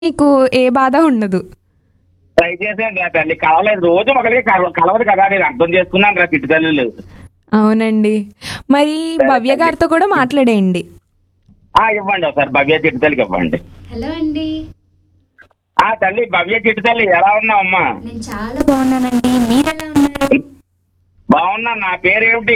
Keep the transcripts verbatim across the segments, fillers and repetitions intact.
నీకు ఏ బాధ ఉండదు. ట్రై చేసాను రా తల్లి, కలవలేదు. రోజు ఒకరికి కలవ- కలవదు కదా, నేను అర్థం చేసుకున్నాను రా చిట్టు తల్లులు. అవునండి. మరి సరే భవ్య తల్లి. గారితో కూడా మాట్లాడేయండి. ఆ ఇవ్వండి ఒకసారి భవ్య చిట్టు తల్లికి ఇవ్వండి. హలో అండి. ఆ తల్లి, భవ్య చిట్టు తల్లి ఎలా ఉన్నావమ్మా? నేను చాలా బాగున్నానండి. మీరు ఎలా ఉన్నారు? బాగున్నా. నా పేరేమిటి?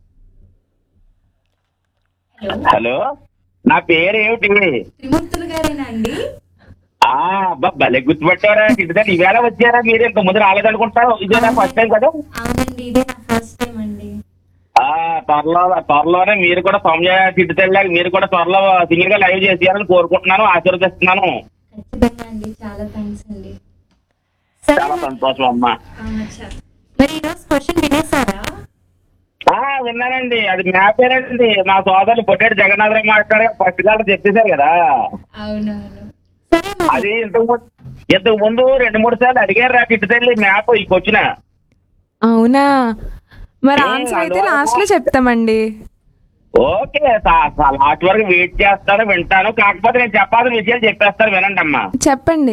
హలో, హలో, నా పేరేమిటి? త్రిమూర్తులు గారేనా అండి? ఆ అబ్బా, భలే గుర్తుపట్టారా చిట్టు తల్లి. ఈవేళ వచ్చారా? మీరు ఇంత ముందు రాలేదనుకుంటారు. ఇదే నా ఫస్ట్ టైం కదా. అవునండి, ఇదే నా ఫస్ట్ టైం అండి. ఆ త్వరలో త్వరలోనే మీరు కూడా సౌమ్య చిట్టు తల్లి, మీరు కూడా త్వరలో సింగిల్ గా లైవ్ చేసేయాలని కోరుకుంటున్నాను, ఆశీర్వదిస్తున్నాను. ఖచ్చితంగా అండి, చాలా థ్యాంక్స్ అండి. సరే చాలా మరి- సంతోషం అమ్మా. ఆ, అచ్చా. మరి ఈరోజు క్వశ్చన్ వినేసారా? ఆ విన్నానండి. అది మ్యాపేనండి. మా సోదరులు పొట్టేటి జగన్నాథరావు మాట్లాడే ఫస్ట్ కాలం చెప్పేశారు కదా. అవునవును. సరే మరి అది ఇంతకు ముందు ఇంతకు ముందు రెండు మూడు సార్లు అడిగారు రా చిట్టు తల్లి మ్యాప్ ఈ వచ్చిన. అవునా? మరి ఏ, ఆన్సర్ అయితే అందువల్ల- లాస్ట్ లో చెప్తామండి. ఓకే, లాస్ట్ వరకు వెయిట్ చేస్తాను, వింటాను. కాకపోతే నేను చెప్పాల్సిన విషయాలు చెప్పేస్తాను, వినండి అమ్మా. చెప్పండి.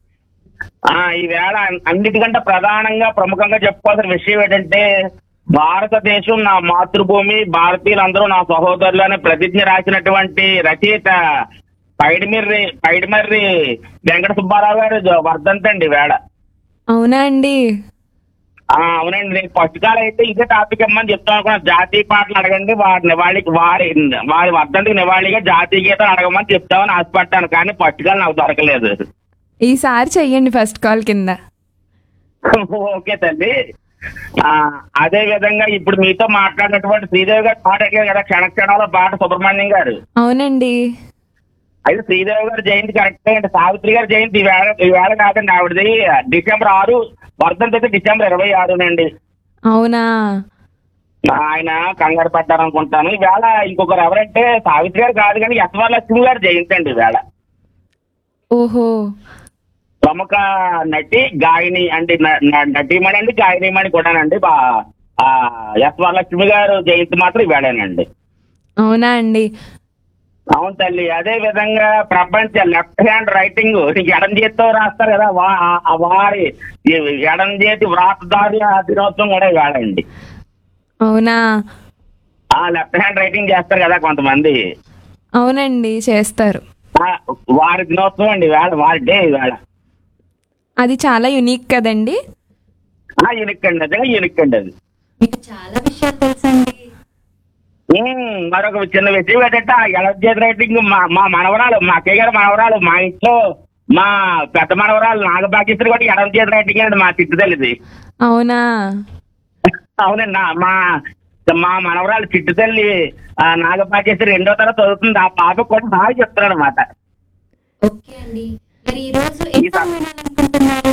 ఆ ఈవేళ అన్నిటికంటే ప్రధానంగా ప్రముఖంగా చెప్పుకోవాల్సిన విషయం ఏంటంటే, భారతదేశం నా మాతృభూమి, భారతీయులందరూ నా సహోదరులు అనే ప్రతిజ్ఞ రాసినటువంటి రచయిత పైడిమర్రి పైడిమర్రి వెంకట సుబ్బారావు గారు వర్ధంతి అండి వేళ. అవునా అండి? ఆ అవునండి. నేను ఫస్ట్ కాల్ అయితే ఇదే టాపిక్ ఇమ్మని చెప్తాను అనుకున్నా. జాతీయ పాటలు అడగండి, వారి నివాళికి వారి వారి వర్ధంతికి నివాళిగా జాతీయ గీతాలు అడగమని చెప్తామని ఆశపడ్డాను, కానీ ఫస్ట్ కాల్ నాకు దొరకలేదు. ఈసారి చెయ్యండి ఫస్ట్ కాల్ కింద. ఓకే తల్లి. ఆ అదే విధంగా ఇప్పుడు మీతో మాట్లాడినటువంటి శ్రీదేవి గారు పాట అడిగారు కదా, క్షణ క్షణాల పాట సుబ్రహ్మణ్యం గారు. అవునండి. అయితే శ్రీదేవి గారి జయంతి కరెక్టే అండి. సావిత్రి గారి జయంతి ఈవేళ ఈవేళ కాదండి, ఆవిడది డిసెంబర్ ఆరు, వర్ధంతి అయితే డిసెంబర్ ఇరవై ఆరునండి. అవునా? ఆయన కంగారు పడ్డారు అనుకుంటాను. ఈవేళ ఇంకొకరు ఎవరంటే సావిత్రి గారు కాదు కానీ యశ్వర లక్ష్మి గారు జయంతి అండి ఈవేళ. ఓహో. ప్రముఖ నటి గాయని అంటే న- న- నటీమణి అండి, గాయనిమణి కూడానండి. బా ఆ యశ్వర లక్ష్మి గారు జయంతి మాత్రం ఈవేళేనండి. అవునా అండి? అవును తల్లి. అదే విధంగా ప్రపంచ లెఫ్ట్ హ్యాండ్ రైటింగ్ ఎడం చేతితో రాస్తారు కదా, వా- ఆ- ఆ వారి ఈ ఎడం చేతి వ్రాతదారి దినోత్సవం కూడా వేళండి. అవునా? ఆ లెఫ్ట్ హ్యాండ్ రైటింగ్ చేస్తారు కదా కొంతమంది, అవునండి, చేస్తారు. ఆ, వారి దినోత్సవం అండి వేళ, వారి డే వేళ. అది చాలా యునిక్ కదండి. ఆ యూనిక్ అండి, అదే యూనిక్ అండి అది. మీకు చాలా విషయాలు తెలుసండి. ఉమ్, మరొక చిన్న విషయం ఏంటంటే, ఆ ఎడం చేతి రైటింగ్ మా మా మనవరాలు, మా అక్కయ్య గారి మనవరాలు, మా ఇంట్లో మా పెద్ద మనవరాలు నాగభాగ్యశ్రీ కూడా ఎడం చేతి రైటింగ్ అండి మా చిట్టు తల్లిది. అవునా? అవునండి. నా మా మా మనవరాలు చిట్టు తల్లి ఆ నాగపాకేశ్వరి రెండో తరగతి చదువుతుంది. ఆ పాప కూడా బాగా చెప్తున్నాడు అనమాట. ఓకే అండి. మరి ఈ రోజు ఏం సాంగ్ వినాలనుకుంటున్నారు?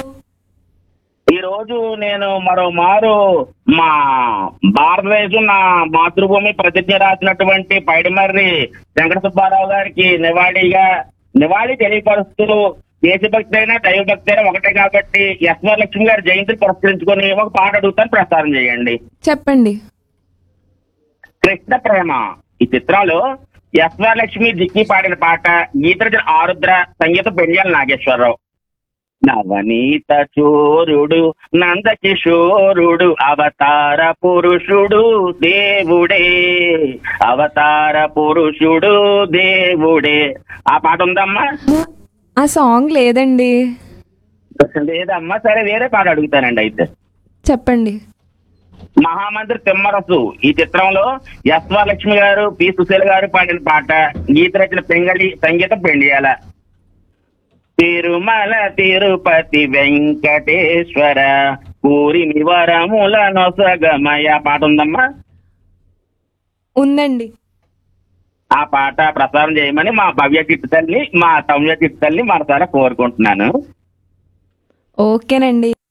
ఈ రోజు నేను మరో మారు మా భారతదేశం నా మాతృభూమి ప్రతిజ్ఞ రాసినటువంటి పైడిమర్రి వెంకట సుబ్బారావు గారికి నివాళిగా నివాళి తెలియపరుస్తూ, దేశభక్తి అయినా దైవభక్తి అయినా ఒకటే కాబట్టి యశ్వర లక్ష్మి గారి జయంతిని పురస్కరించుకొని ఒక పాట అడుగుతాను, ప్రసారం చేయండి. చెప్పండి. కృష్ణ ప్రేమ ఈ చిత్రంలో యశ్వర లక్ష్మి జిక్కి పాడిన పాట, గీతరచన ఆరుద్ర, సంగీతం పెండ్యాల నాగేశ్వరరావు. నవనీత చోరుడు నందకిషోరుడు అవతార పురుషుడు దేవుడే, అవతార పురుషుడు దేవుడే. ఆ పాట ఉందమ్మా? ఆ సాంగ్ లేదండి. లేదమ్మా. సరే, వేరే పాట అడుగుతానండి అయితే. చెప్పండి. మహామంత్రి తిమ్మరసు ఈ చిత్రంలో యశ్వర లక్ష్మి గారు, పి సుశీల గారు పాడిన పాట, గీత రచన పెంగళి, సంగీతం పెండియాల. తిరుమల తిరుపతి వెంకటేశ్వర పూరిమి వరముల నొసగమయ పాట ఉందమ్మా? ఉందండి. ఆ పాట ప్రసారం చేయమని మా భవ్య చిట్టు తల్లి, మా సౌమ్య చిట్టు తల్లి మనసారా కోరుకుంటున్నాను. ఓకేనండి.